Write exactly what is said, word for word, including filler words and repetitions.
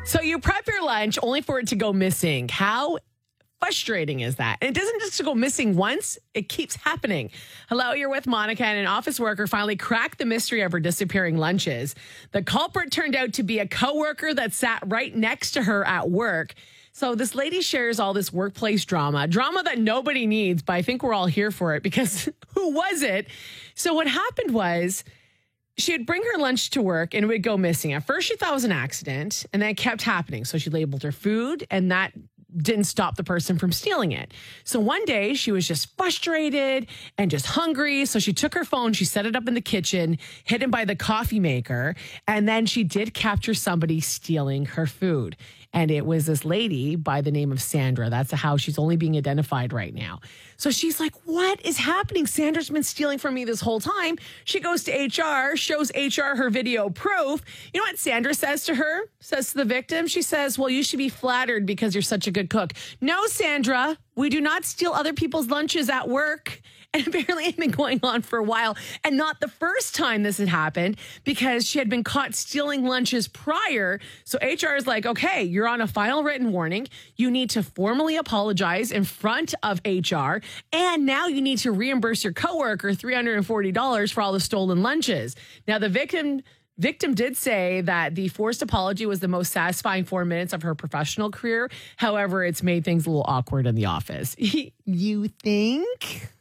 So you prep your lunch only for it to go missing. How frustrating is that? And it doesn't just go missing once, it keeps happening. Hello, you're with Monica, and an office worker finally cracked the mystery of her disappearing lunches. The culprit turned out to be a coworker that sat right next to her at work. So this lady shares all this workplace drama, drama that nobody needs, but I think we're all here for it because who was it? So what happened was, she would bring her lunch to work and it would go missing. At first, she thought it was an accident, and then it kept happening. So she labeled her food, and that didn't stop the person from stealing it. So one day, she was just frustrated and just hungry. So she took her phone, she set it up in the kitchen, hidden by the coffee maker, and then she did capture somebody stealing her food. And it was this lady by the name of Sandra. That's how she's only being identified right now. So she's like, what is happening? Sandra's been stealing from me this whole time. She goes to H R, shows H R her video proof. You know what Sandra says to her? Says to the victim? She says, well, you should be flattered because you're such a good cook. No, Sandra, we do not steal other people's lunches at work. And apparently it had been going on for a while, and not the first time this had happened, because she had been caught stealing lunches prior. So H R is like, okay, you're on a final written warning. You need to formally apologize in front of H R. And now you need to reimburse your coworker three hundred forty dollars for all the stolen lunches. Now, the victim... Victim did say that the forced apology was the most satisfying four minutes of her professional career. However, it's made things a little awkward in the office. You think?